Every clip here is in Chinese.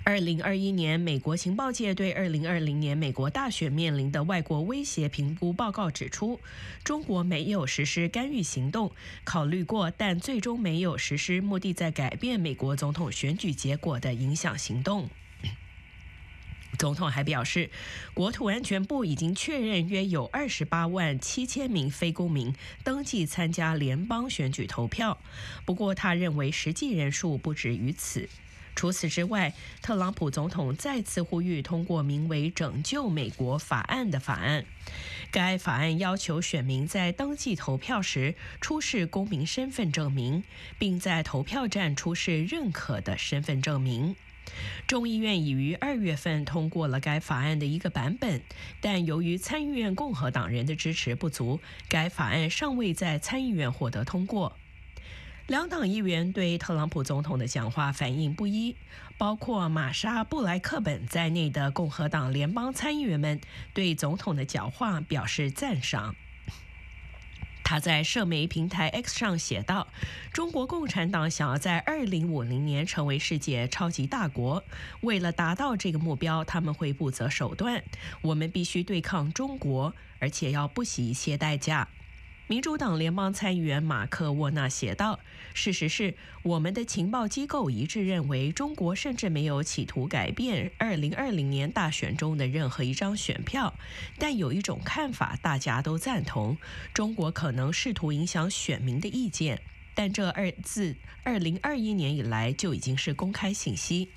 2021年美国情报界对2020年美国大选面临的外国威胁评估报告指出，中国没有实施干预行动，考虑过，但最终没有实施目的在改变美国总统选举结果的影响行动。总统还表示，国土安全部已经确认约有28万7千名非公民登记参加联邦选举投票，不过他认为实际人数不止于此。除此之外，特朗普总统再次呼吁通过名为“拯救美国法案”的法案。该法案要求选民在登记投票时出示公民身份证明，并在投票站出示认可的身份证明。众议院已于2月份通过了该法案的一个版本，但由于参议院共和党人的支持不足，该法案尚未在参议院获得通过。两党议员对特朗普总统的讲话反应不一，包括玛莎·布莱克本在内的共和党联邦参议员们对总统的讲话表示赞赏。他在社媒平台 X 上写道：“中国共产党想要在2050年成为世界超级大国，为了达到这个目标，他们会不择手段。我们必须对抗中国，而且要不惜一切代价。”民主党联邦参议员马克·沃纳写道：“事实是，我们的情报机构一致认为，中国甚至没有企图改变2020年大选中的任何一张选票。但有一种看法大家都赞同：中国可能试图影响选民的意见，但这自2021年以来就已经是公开信息。”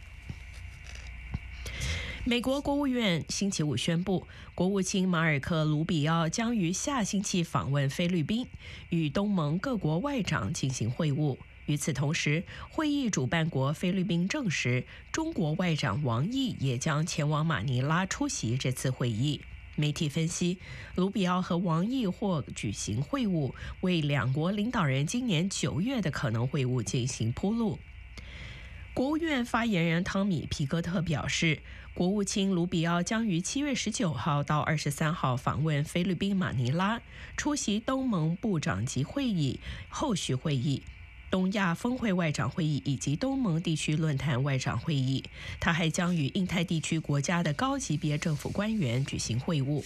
美国国务院星期五宣布，国务卿马尔科·卢比奥将于下星期访问菲律宾，与东盟各国外长进行会晤。与此同时，会议主办国菲律宾证实，中国外长王毅也将前往马尼拉出席这次会议。媒体分析，卢比奥和王毅或举行会晤，为两国领导人今年9月的可能会晤进行铺路。国务院发言人汤米·皮格特表示，国务卿卢比奥将于7月19号到23号访问菲律宾马尼拉，出席东盟部长级会议、后续会议、东亚峰会外长会议以及东盟地区论坛外长会议。他还将与印太地区国家的高级别政府官员举行会晤。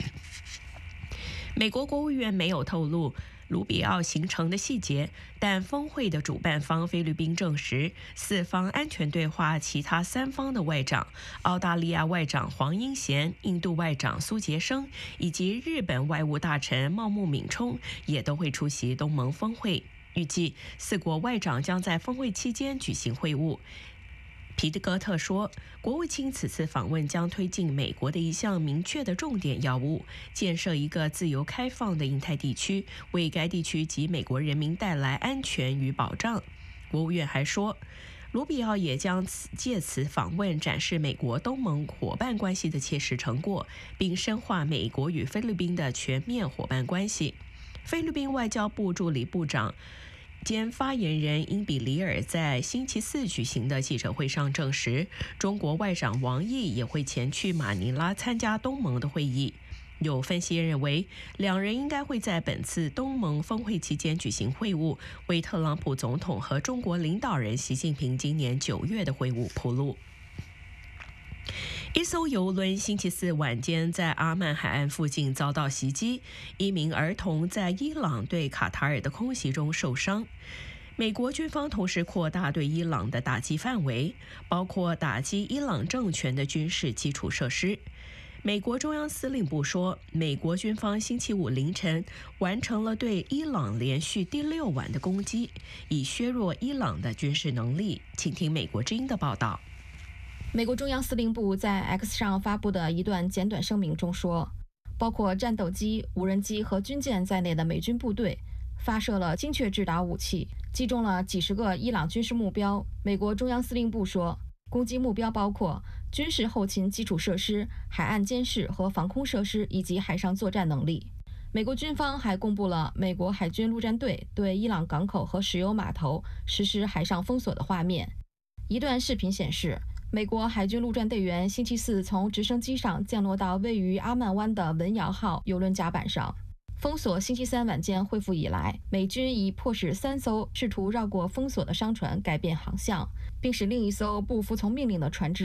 美国国务院没有透露卢比奥行程的细节，但峰会的主办方菲律宾证实，四方安全对话其他3方的外长，澳大利亚外长黄英贤、印度外长苏杰生以及日本外务大臣茂木敏充也都会出席东盟峰会。预计4国外长将在峰会期间举行会晤。皮格特说，国务卿此次访问将推进美国的一项明确的重点要务，建设一个自由开放的印太地区，为该地区及美国人民带来安全与保障。国务院还说，卢比奥也将借此访问展示美国东盟伙伴关系的切实成果，并深化美国与菲律宾的全面伙伴关系。菲律宾外交部助理部长兼发言人英比里尔在星期4举行的记者会上证实，中国外长王毅也会前去马尼拉参加东盟的会议。有分析认为，两人应该会在本次东盟峰会期间举行会晤，为特朗普总统和中国领导人习近平今年9月的会晤铺路。一艘邮轮星期4晚间在阿曼海岸附近遭到袭击，一名儿童在伊朗对卡塔尔的空袭中受伤。美国军方同时扩大对伊朗的打击范围，包括打击伊朗政权的军事基础设施。美国中央司令部说，美国军方星期5凌晨完成了对伊朗连续第6晚的攻击，以削弱伊朗的军事能力。请听美国之音的报道。 美国中央司令部在 X 上发布的一段简短声明中说，包括战斗机、无人机和军舰在内的美军部队发射了精确制导武器，击中了几十个伊朗军事目标。美国中央司令部说，攻击目标包括军事后勤基础设施、海岸监视和防空设施以及海上作战能力。美国军方还公布了美国海军陆战队对伊朗港口和石油码头实施海上封锁的画面。一段视频显示，美国海军陆战队员星期4从直升机上降落到位于阿曼湾的文瑶号邮轮甲板上。封锁星期3晚间恢复以来，美军已迫使3艘试图绕过封锁的商船改变航向，并使另一艘不服从命令的船只